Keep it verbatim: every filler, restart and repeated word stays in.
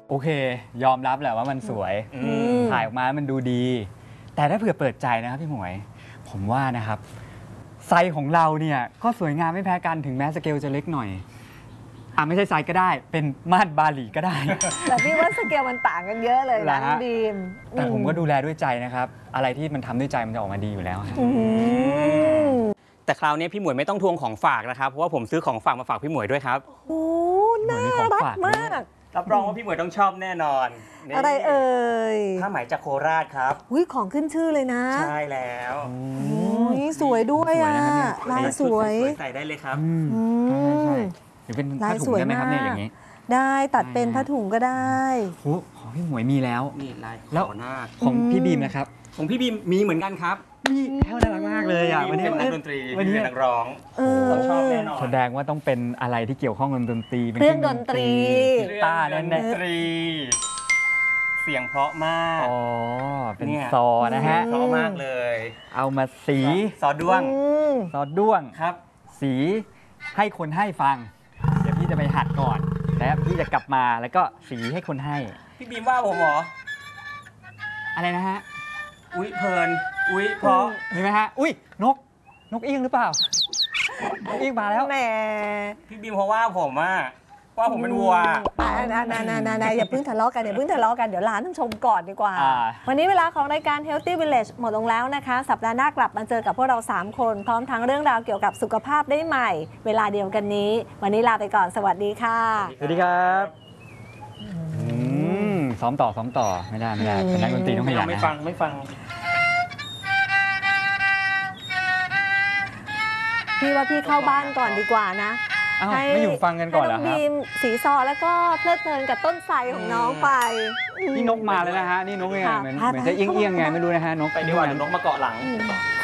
โอเคยอมรับแหละว่ามันสวยถ่ายออกมามันดูดี แต่ถ้าเผื่อเปิดใจนะครับพี่หมวยผมว่านะครับไซส์ของเราเนี่ยก็สวยงามไม่แพ้กันถึงแม้สเกลจะเล็กหน่อยอ่ะไม่ใช่ไซส์ก็ได้เป็นมาดบาหลีก็ได้แต่พี่ว่าสเกลมันต่างกันเยอะเลยนะน้องบีมแต่ผมก็ดูแลด้วยใจนะครับอะไรที่มันทำด้วยใจมันจะออกมาดีอยู่แล้วแต่คราวนี้พี่หมวยไม่ต้องทวงของฝากนะครับเพราะว่าผมซื้อของฝากมาฝากพี่หมวยด้วยครับโอ้น่ารักมากรับรองว่าพี่หมวยต้องชอบแน่นอนอะไรเอ่ยผ้าไหมจากโคราชครับอุ้ยของขึ้นชื่อเลยนะใช่แล้วนี่สวยด้วยอ่ะลายสวยใส่ได้เลยครับใช่หรือเป็นผ้าถุงได้ไหมครับเนี่ยอย่างนี้ได้ตัดเป็นผ้าถุงก็ได้โอ้ของพี่หมวยมีแล้วนี่ลายแล้วของพี่บีมนะครับของพี่บีมมีเหมือนกันครับมีแค่น่ารักมากเลยอ่ะวันนี้เป็นนักดนตรีวันนี้เป็นนักร้องต้องชอบแน่นอนแสดงว่าต้องเป็นอะไรที่เกี่ยวข้องกับดนตรีเครื่องดนตรีตาแน่นตรีเสียงเพราะมากอ๋อเป็นซอนะฮะเพราะมากเลยเอามาสีซอด้วงซอด้วงครับสีให้คนให้ฟังเดี๋ยวพี่จะไปหัดก่อนแล้วพี่จะกลับมาแล้วก็สีให้คนให้พี่บีมว่าผมเหรออะไรนะฮะอุ้ยเพลินอุ้ยเพราะเห็นไหมฮะอุ้ยนกนกเอี้ยงหรือเปล่านกเอี้ยงมาแล้วแหมพี่บีมเพราะว่าผมอ่ะว่าผมเป็นวัวนานานานาอย่าเพิ่งทะเลาะกันอย่าเพิ่งทะเลาะกันเดี๋ยวร้านต้องชมก่อนดีกว่าวันนี้เวลาของรายการ Healthy Village หมดลงแล้วนะคะสัปดาห์หน้ากลับมาเจอกับพวกเราสามคนพร้อมทั้งเรื่องราวเกี่ยวกับสุขภาพได้ใหม่เวลาเดียวกันนี้วันนี้ลาไปก่อนสวัสดีค่ะสวัสดีครับซ้อมต่อซ้อมต่อไม่ได้ไม่ได้เป็นนักดนตรีต้องขยันนะไม่ฟังไม่ฟังพี่ว่าพี่เข้าบ้านก่อนดีกว่านะให้ไม่อยู่ฟังกันก่อนเหรอครับบีมสีซอแล้วก็เพลิดเพลินกับต้นไทรของน้องไปนี่นกมาเลยนะฮะนี่นกยังไงเหมือนเหมือนจะเอี้ยงเอี้ยงไงไม่รู้นะฮะนกไปดีกว่านกมาเกาะหลัง